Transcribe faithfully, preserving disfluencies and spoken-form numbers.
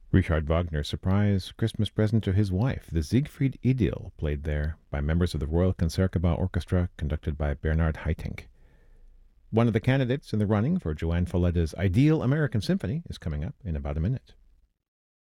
Richard Wagner's surprise Christmas present to his wife, the Siegfried Idyll, played there by members of the Royal Concertgebouw Orchestra, conducted by Bernard Haitink. One of the candidates in the running for Joanne Folletta's Ideal American Symphony is coming up in about a minute.